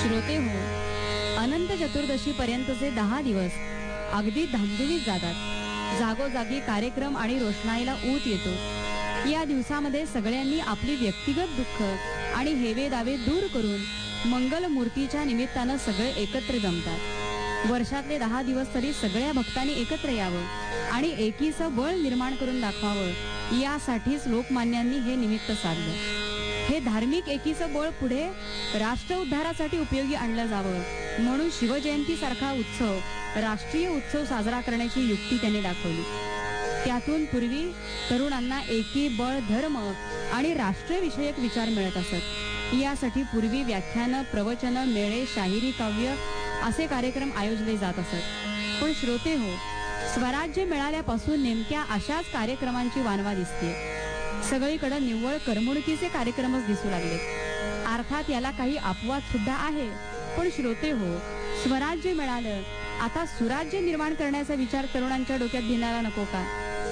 श्रोते हो, अनंत चतुर्दशी पर्यंतचे 10 दिवस अगदी धामधुमीत जातात. जागोजागी कार्यक्रम आणि रोषणाईला ऊत येतो. या दिवसामध्ये सगळ्यांनी आपली व्यक्तिगत दुःख आणि हेवे दावे दूर करून मंगल मूर्तीच्या निमित्तानं सगळे एकत्र जमतात. वर्षातले 10 दिवस तरी सगळ्या भक्तांनी एकत्र यावं आणि एकीचं बळ निर्माण करून दाखवावं, यासाठीच लोकमान्यांनी हे निमित्त साधलं. हे धार्मिक एकीचं बळ पुढे राष्ट्र उद्धारासाठी उपयोगी आणलं जावं म्हणून शिवजयंती सारखा उत्सव राष्ट्रीय उत्सव साजरा करण्याची युक्ती त्यांनी दाखवली. त्यातून पूर्वी तरुणांना एकी, बळ, धर्म आणि राष्ट्रविषयक विचार मिळत असत. यासाठी पूर्वी व्याख्यानं, प्रवचनं, मेळे, शाहिरी, काव्य असे कार्यक्रम आयोजले जात असत. पण श्रोते हो, स्वराज्य मिळाल्यापासून नेमक्या अशाच कार्यक्रमांची वानवा दिसते. सगळीकडे निव्वळ करमणुकीचे कार्यक्रमच दिसू लागले. अर्थात याला काही अपवाद सुद्धा आहे. पण श्रोते हो, स्वराज्य मिळालं, आता सुराज्य निर्माण करण्याचा विचार तरुणांच्या डोक्यात घेण्याला नको का?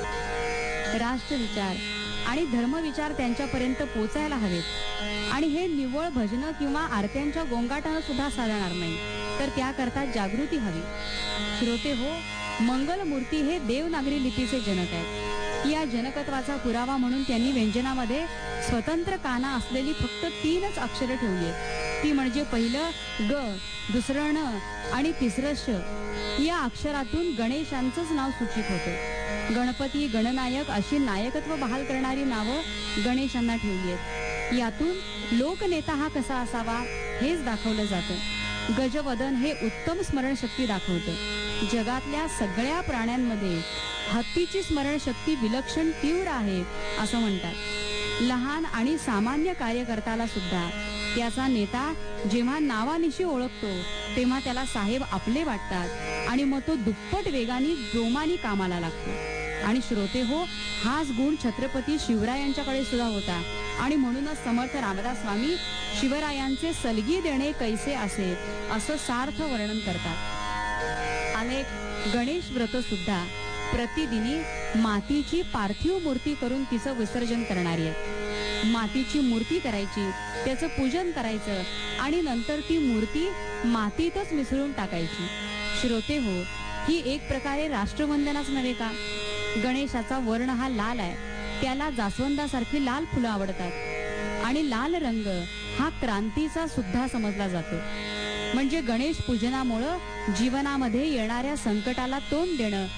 राष्ट्रविचार आणि धर्मविचार त्यांच्यापर्यंत पोचायला हवेत. आणि हे निव्वळ भजनं किंवा आरत्यांच्या गोंगाटानं सुद्धा साधणार नाही, तर त्याकरता जागृती हवी. श्रोते हो, मंगलमूर्ती हे देवनागरी लिपीचे जनक आहेत. या जनकत्वाचा पुरावा म्हणून त्यांनी व्यंजनामध्ये स्वतंत्र काना असलेली फक्त 3च अक्षरं ठेवली आहेत. ती म्हणजे पहिलं ग, दुसरं न आणि तिसरं श. या अक्षरातून गणेशांचंच नाव सूचित होतं. गणपती, गणनायक अशी नायकत्व बहाल करणारी नावं गणेशांना ठेवली आहेत. यातून लोकनेता हा कसा असावा हेच दाखवलं जातं. गजवदन हे उत्तम स्मरणशक्ती दाखवतं. जगातल्या सगळ्या प्राण्यांमध्ये हत्तीची स्मरणशक्ती विलक्षण तीव्र आहे असं म्हणतात. लहान आणि सामान्य कार्यकर्त्याला सुद्धा त्याचा नेता जेव्हा नावानिशी ओळखतो तेव्हा त्याला साहेब आपले वाटतात आणि मग तो दुप्पट वेगाने जोमाने कामाला लागतो. आणि श्रोते हो, हाच गुण छत्रपती शिवरायांच्याकडे सुद्धा होता. आणि म्हणूनच समर्थ रामदास स्वामी शिवरायांचे सलगी देणे कैसे असे असं सार्थ वर्णन करतात. अनेक गणेश व्रत सुद्धा प्रतिदिनी मातीची पार्थिव मूर्ती करून तिचं विसर्जन करणारी आहे. मातीची मूर्ती करायची, त्याचं पूजन करायचं आणि नंतर ती मूर्ती मातीतच मिसळून टाकायची. श्रोते हो, ही एक प्रकारे राष्ट्रवंदनाच नव्हे का? गणेशाचा वर्ण हा लाल आहे. त्याला जास्वंदासारखी लाल फुलं आवडतात आणि लाल रंग हा क्रांतीचा सुद्धा समजला जातो. म्हणजे गणेश पूजनामुळं जीवनामध्ये येणाऱ्या संकटाला तोंड देणं